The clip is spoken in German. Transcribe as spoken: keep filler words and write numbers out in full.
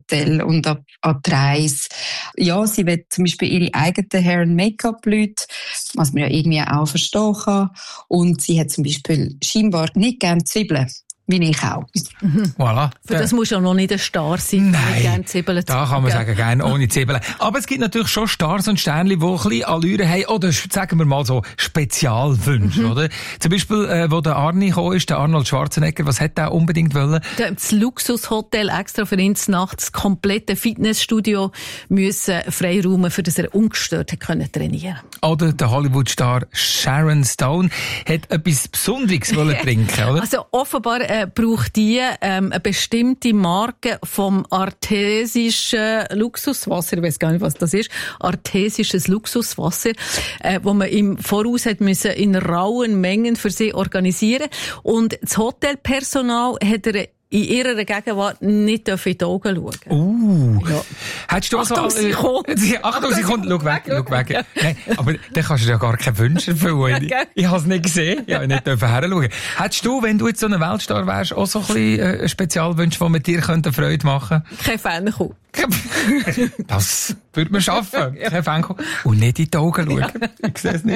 Hotel und an, an die Reise. Ja, sie will zum Beispiel ihre eigenen Hair- und Make-up-Leute, was man ja irgendwie auch verstehen kann. Und sie hat zum Beispiel scheinbar nicht gerne Zwiebeln. Wie ich auch. Mhm. Voilà. Für das muss ja noch nicht ein Star sein. Nein, gerne Zwiebeln da kann man sagen, gerne ohne Zwiebeln. Aber es gibt natürlich schon Stars und Sternchen, die ein bisschen Allüre haben, oder sagen wir mal so Spezialwünsche, mhm. oder? Zum Beispiel, äh, wo der Arni gekommen ist, der Arnold Schwarzenegger, was hat der unbedingt wollen? Das Luxushotel extra für ihn nachts, das komplette Fitnessstudio müssen freiräumen, für das er ungestört hat können trainieren. Oder der Hollywood-Star Sharon Stone hat etwas Besonderes wollen trinken, oder? Also offenbar äh, braucht die ähm, eine bestimmte Marke vom artesischen Luxuswasser, ich weiß gar nicht, was das ist, artesisches Luxuswasser, äh, wo man im Voraus hat müssen in rauen Mengen für sie organisieren. Und das Hotelpersonal hat er in ihrer Gegenwart nicht in die Augen schauen. Uh. Ja. Hättest du Achtung, so, sie kommt. Achtung, sie kommt. Schau weg, schau weg. Ja. Nein, aber dann kannst du dir ja gar keine Wünsche erfüllen. Ich, ich habe es nicht gesehen. Ich habe nicht herschauen. Hättest du, wenn du jetzt so ein Weltstar wärst, auch so ein bisschen äh, Spezialwünsche, die mit dir könnten Freude machen könnten? Kein Fan. Das würde man schaffen. Kein Fan. Und nicht in die Augen schauen. Ja. Ich sehe es nicht.